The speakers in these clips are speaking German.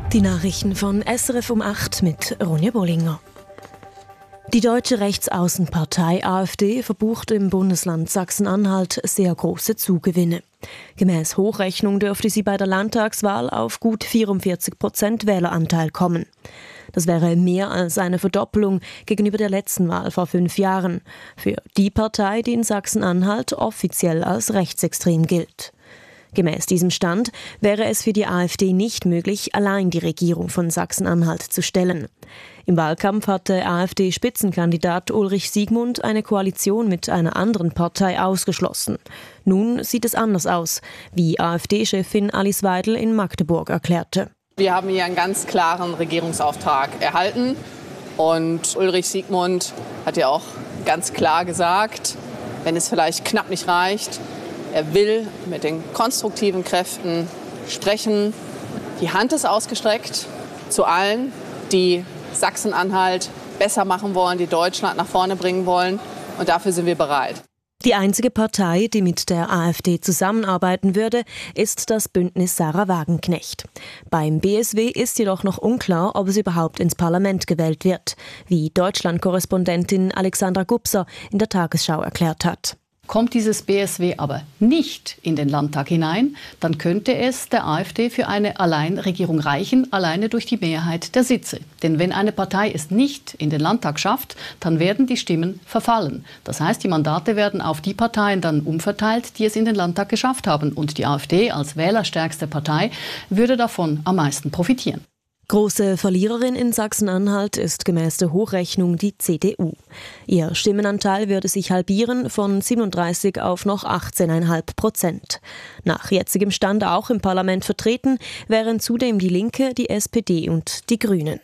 Die Nachrichten von SRF um 8 mit Ronja Bollinger. Die deutsche Rechtsaußenpartei AfD verbucht im Bundesland Sachsen-Anhalt sehr große Zugewinne. Gemäß Hochrechnung dürfte sie bei der Landtagswahl auf gut 44% Wähleranteil kommen. Das wäre mehr als eine Verdoppelung gegenüber der letzten Wahl vor 5 Jahren. Für die Partei, die in Sachsen-Anhalt offiziell als rechtsextrem gilt. Gemäß diesem Stand wäre es für die AfD nicht möglich, allein die Regierung von Sachsen-Anhalt zu stellen. Im Wahlkampf hatte AfD-Spitzenkandidat Ulrich Siegmund eine Koalition mit einer anderen Partei ausgeschlossen. Nun sieht es anders aus, wie AfD-Chefin Alice Weidel in Magdeburg erklärte. Wir haben hier einen ganz klaren Regierungsauftrag erhalten und Ulrich Siegmund hat ja auch ganz klar gesagt, wenn es vielleicht knapp nicht reicht, er will mit den konstruktiven Kräften sprechen. Die Hand ist ausgestreckt zu allen, die Sachsen-Anhalt besser machen wollen, die Deutschland nach vorne bringen wollen. Und dafür sind wir bereit. Die einzige Partei, die mit der AfD zusammenarbeiten würde, ist das Bündnis Sarah Wagenknecht. Beim BSW ist jedoch noch unklar, ob es überhaupt ins Parlament gewählt wird, wie Deutschland-Korrespondentin Alexandra Gubser in der Tagesschau erklärt hat. Kommt dieses BSW aber nicht in den Landtag hinein, dann könnte es der AfD für eine Alleinregierung reichen, alleine durch die Mehrheit der Sitze. Denn wenn eine Partei es nicht in den Landtag schafft, dann werden die Stimmen verfallen. Das heißt, die Mandate werden auf die Parteien dann umverteilt, die es in den Landtag geschafft haben. Und die AfD als wählerstärkste Partei würde davon am meisten profitieren. Große Verliererin in Sachsen-Anhalt ist gemäß der Hochrechnung die CDU. Ihr Stimmenanteil würde sich halbieren von 37 auf noch 18,5%. Nach jetzigem Stand auch im Parlament vertreten wären zudem die Linke, die SPD und die Grünen.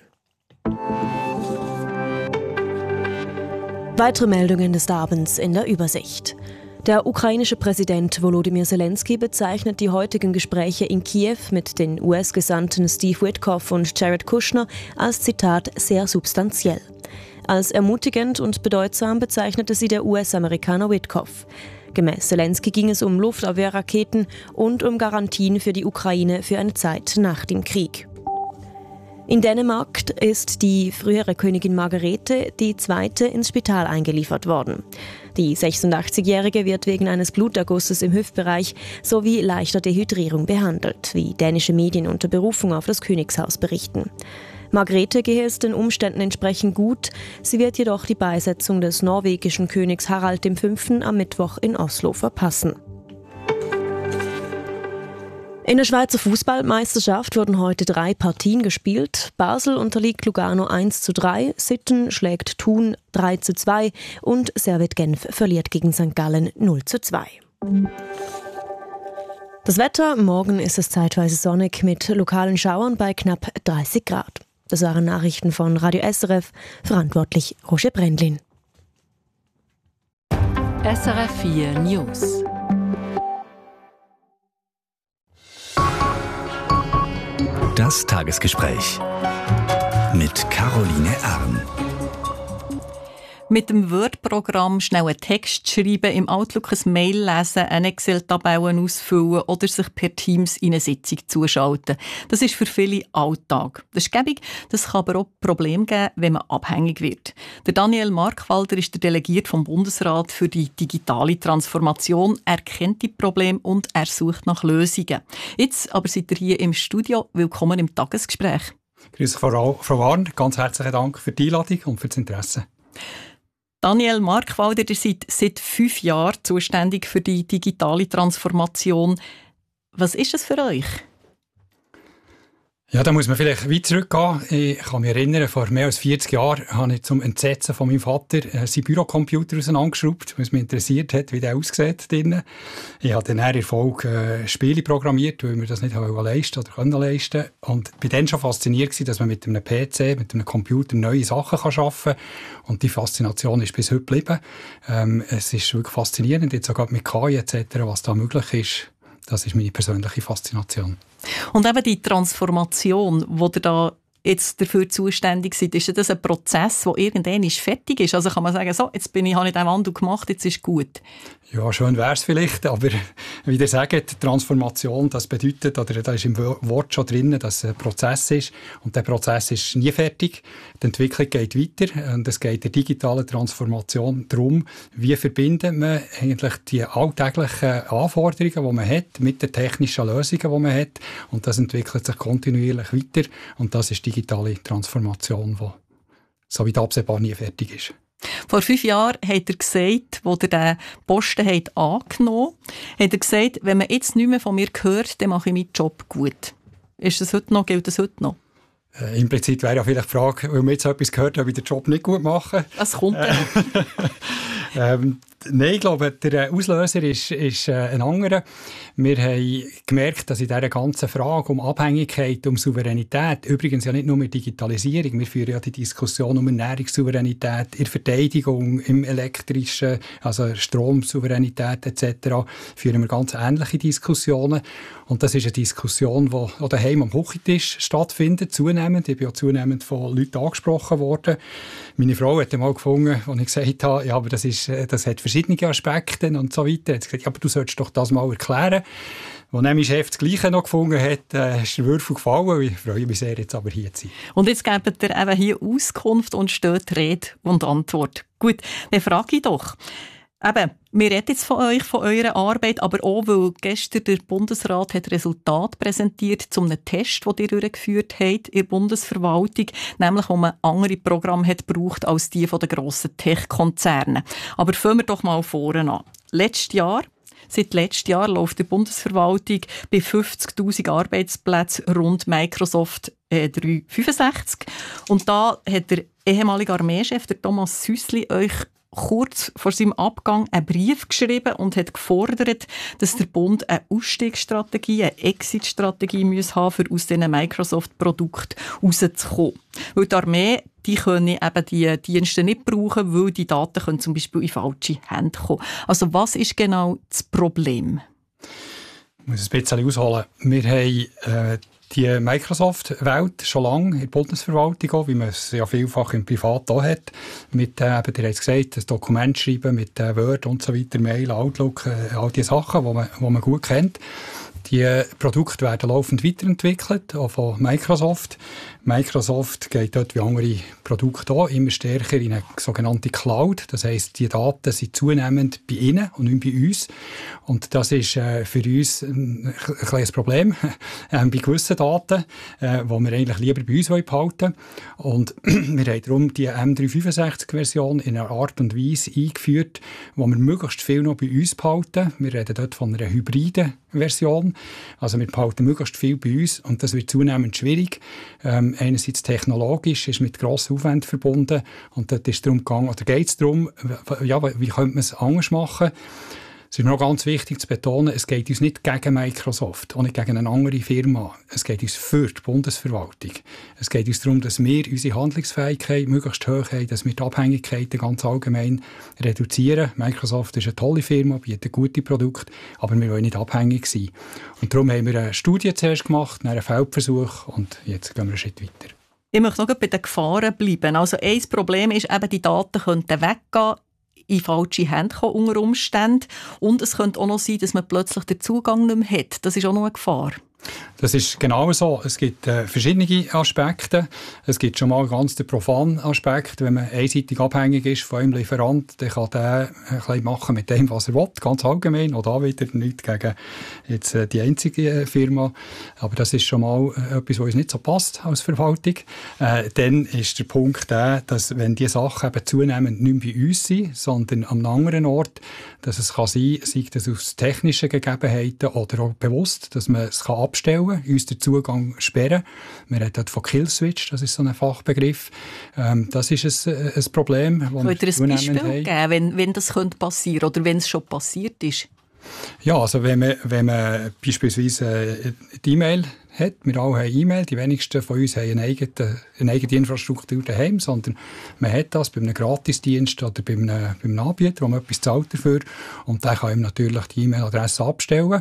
Weitere Meldungen des Abends in der Übersicht. Der ukrainische Präsident Volodymyr Zelensky bezeichnet die heutigen Gespräche in Kiew mit den US-Gesandten Steve Witkoff und Jared Kushner als, Zitat, sehr substanziell. Als ermutigend und bedeutsam bezeichnete sie der US-Amerikaner Witkoff. Gemäß Zelensky ging es um Luftabwehrraketen und um Garantien für die Ukraine für eine Zeit nach dem Krieg. In Dänemark ist die frühere Königin Margrethe II. Ins Spital eingeliefert worden. Die 86-Jährige wird wegen eines Blutergusses im Hüftbereich sowie leichter Dehydrierung behandelt, wie dänische Medien unter Berufung auf das Königshaus berichten. Margrethe gehe es den Umständen entsprechend gut, sie wird jedoch die Beisetzung des norwegischen Königs Harald V. am Mittwoch in Oslo verpassen. In der Schweizer Fußballmeisterschaft wurden heute 3 Partien gespielt. Basel unterliegt Lugano 1:3, Sitten schlägt Thun 3:2 und Servette Genf verliert gegen St. Gallen 0:2. Das Wetter: Morgen ist es zeitweise sonnig mit lokalen Schauern bei knapp 30 Grad. Das waren Nachrichten von Radio SRF, verantwortlich Roger Brendlin. SRF 4 News. Das Tagesgespräch mit Caroline Arn. Mit dem Word-Programm schnell einen Text schreiben, im Outlook ein Mail lesen, eine Excel-Tabelle ausfüllen oder sich per Teams in eine Sitzung zuschalten. Das ist für viele Alltag. Das ist gäbig, das kann aber auch Probleme geben, wenn man abhängig wird. Der Daniel Markwalder ist der Delegierte vom Bundesrat für die digitale Transformation. Er kennt die Probleme und er sucht nach Lösungen. Jetzt aber seid ihr hier im Studio. Willkommen im Tagesgespräch. Grüß dich, Frau Arn. Ganz herzlichen Dank für die Einladung und für das Interesse. Daniel Markwalder, ihr seid seit 5 Jahren zuständig für die digitale Transformation. Was ist es für euch? Ja, da muss man vielleicht weit zurückgehen. Ich kann mich erinnern, vor mehr als 40 Jahren habe ich zum Entsetzen von meinem Vater seinen Bürocomputer auseinandergeschraubt, weil es mich interessiert hat, wie der aussieht drinnen. Ich habe dann in Folge Spiele programmiert, weil wir das nicht leisten oder können leisten. Und ich war dann schon fasziniert, dass man mit einem PC, mit einem Computer neue Sachen schaffen kann. Und die Faszination ist bis heute geblieben. Es ist wirklich faszinierend, jetzt sogar mit KI etc., was da möglich ist. Das ist meine persönliche Faszination. Und eben die Transformation, die ihr da jetzt dafür zuständig seid, ist das ein Prozess, der irgendwann fertig ist? Also kann man sagen, so, jetzt habe ich den Wandel gemacht, jetzt ist gut. Ja, schön wäre es vielleicht, aber wie ihr sagt, Transformation, das bedeutet, oder da ist im Wort schon drin, dass es ein Prozess ist und der Prozess ist nie fertig. Die Entwicklung geht weiter und es geht der digitalen Transformation darum, wie verbinden wir eigentlich die alltäglichen Anforderungen, die man hat, mit den technischen Lösungen, die man hat, und das entwickelt sich kontinuierlich weiter und das ist digitale Transformation, die so wie absehbar nie fertig ist. Vor 5 Jahren hat er gesagt, als er diesen Posten angenommen hat, hat er gesagt, wenn man jetzt nicht mehr von mir hört, dann mache ich meinen Job gut. Ist das heute noch? Gilt das heute noch? Implizit wäre ja vielleicht die Frage, weil man jetzt etwas gehört, ob ich den Job nicht gut mache. Was kommt denn? Nein, ich glaube, der Auslöser ist ein anderer. Wir haben gemerkt, dass in dieser ganzen Frage um Abhängigkeit, um Souveränität, übrigens ja nicht nur mit Digitalisierung, wir führen ja die Diskussion um Ernährungssouveränität, in der Verteidigung, im elektrischen, also Stromsouveränität etc., führen wir ganz ähnliche Diskussionen. Und das ist eine Diskussion, die daheim am Küchentisch stattfindet, zunehmend. Ich bin ja zunehmend von Leuten angesprochen worden. Meine Frau hat einmal gefunden, als ich gesagt habe, ja, aber das hat verschiedene Aspekte und so weiter. Hat sie gesagt, ja, aber du solltest doch das mal erklären. Als dann mein Chef das Gleiche noch gefunden hat, ist der Würfel gefallen. Ich freue mich sehr, jetzt aber hier zu sein. Und jetzt gebt ihr eben hier Auskunft und steht Rede und Antwort. Gut, dann frage ich doch. Eben, wir reden jetzt von euch, von eurer Arbeit, aber auch, weil gestern der Bundesrat hat Resultate präsentiert zu einem Test, den ihr durchgeführt habt in der Bundesverwaltung, nämlich wo man andere Programme hat gebraucht als die von den grossen Tech-Konzernen. Aber fangen wir doch mal vorne an. Seit letztem Jahr läuft die Bundesverwaltung bei 50'000 Arbeitsplätzen rund Microsoft 365. Und da hat der ehemalige Armeechef, der Thomas Süssli, euch kurz vor seinem Abgang einen Brief geschrieben und hat gefordert, dass der Bund eine Ausstiegsstrategie, eine Exit-Strategie haben muss, um aus diesen Microsoft-Produkten rauszukommen. Weil die Armee, die können eben die Dienste nicht brauchen, weil die Daten können zum Beispiel in falsche Hände kommen. Also was ist genau das Problem? Ich muss ein bisschen ausholen. Wir haben die Microsoft-Welt schon lange in der Bundesverwaltung, auch, wie man es ja vielfach im Privat auch hat, mit, ihr habt es gesagt, das Dokument schreiben mit Word und so weiter, Mail, Outlook, all diese Sachen, die man gut kennt. Die Produkte werden laufend weiterentwickelt, auch von Microsoft. Microsoft geht dort wie andere Produkte auch immer stärker in eine sogenannte Cloud. Das heisst, die Daten sind zunehmend bei ihnen und nicht bei uns. Und das ist für uns ein kleines Problem bei gewissen Daten, die wir eigentlich lieber bei uns behalten wollen. Und wir haben darum die M365-Version in einer Art und Weise eingeführt, wo wir möglichst viel noch bei uns behalten. Wir reden dort von einer hybriden Version. Also wir behalten möglichst viel bei uns und das wird zunehmend schwierig. Einerseits technologisch, ist mit grossen Aufwänden verbunden und dort ist darum gegangen, oder geht es darum, ja, wie könnte man es anders machen? Es ist mir auch ganz wichtig zu betonen, es geht uns nicht gegen Microsoft, auch nicht gegen eine andere Firma. Es geht uns für die Bundesverwaltung. Es geht uns darum, dass wir unsere Handlungsfähigkeit möglichst hoch haben, dass wir die Abhängigkeiten ganz allgemein reduzieren. Microsoft ist eine tolle Firma, bietet gute Produkte, aber wir wollen nicht abhängig sein. Und darum haben wir eine Studie zuerst gemacht, einen Feldversuch und jetzt gehen wir einen Schritt weiter. Ich möchte noch bei den Gefahren bleiben. Also ein Problem ist eben, die Daten könnten weggehen, in falsche Hände kommen unter Umständen. Und es könnte auch noch sein, dass man plötzlich den Zugang nicht mehr hat. Das ist auch noch eine Gefahr. Das ist genau so. Es gibt verschiedene Aspekte. Es gibt schon mal ganz den profanen Aspekt. Wenn man einseitig abhängig ist von einem Lieferant, dann kann der ein bisschen machen mit dem, was er will, ganz allgemein. Auch da wieder nichts gegen jetzt die einzige Firma. Aber das ist schon mal etwas, was uns nicht so passt als Verwaltung. Dann ist der Punkt der, dass wenn diese Sachen eben zunehmend nicht mehr bei uns sind, sondern an einem anderen Ort, dass es kann sein, sei das aus technischen Gegebenheiten oder auch bewusst, dass man es abstellen kann, uns den Zugang sperren. Wir reden dort von Killswitch, das ist so ein Fachbegriff. Das ist ein Problem, das wir zunehmend haben. Könnt ihr ein Beispiel geben, wenn das passieren könnte oder wenn es schon passiert ist? Ja, also wenn man beispielsweise die E-Mail hat, wir alle haben E-Mail, die wenigsten von uns haben eine eigene Infrastruktur daheim, sondern man hat das bei einem Gratisdienst oder bei einem Anbieter, wo man etwas zahlt dafür und der kann ihm natürlich die E-Mail-Adresse abstellen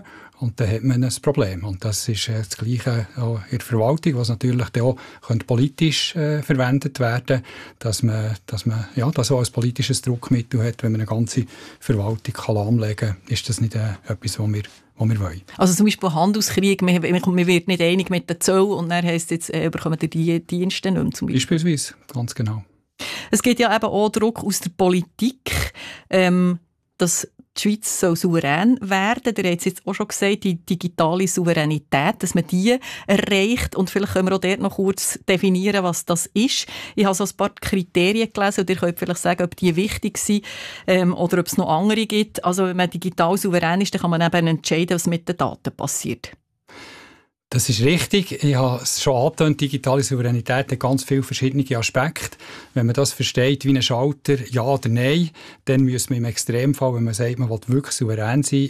und dann hat man ein Problem. Und das ist das Gleiche auch in der Verwaltung, was natürlich dann auch politisch verwendet werden, dass man das auch als politisches Druckmittel hat, wenn man eine ganze Verwaltung lahmlegen kann, ist das nicht etwas, was wir wollen. Also zum Beispiel Handelskrieg, man wird nicht einig mit den Zöllen und dann heisst es jetzt, bekommen die Dienste nicht mehr zum Beispiel. Beispielsweise, ganz genau. Es gibt ja eben auch Druck aus der Politik, dass die Schweiz soll souverän werden. Ihr habt es jetzt auch schon gesagt, die digitale Souveränität, dass man die erreicht. Und vielleicht können wir auch dort noch kurz definieren, was das ist. Ich habe so ein paar Kriterien gelesen und ihr könnt vielleicht sagen, ob die wichtig sind oder ob es noch andere gibt. Also wenn man digital souverän ist, dann kann man eben entscheiden, was mit den Daten passiert. Das ist richtig. Ich habe es schon angetönt, digitale Souveränität hat ganz viele verschiedene Aspekte. Wenn man das versteht wie ein Schalter, ja oder nein, dann müssen wir im Extremfall, wenn man sagt, man will wirklich souverän sein,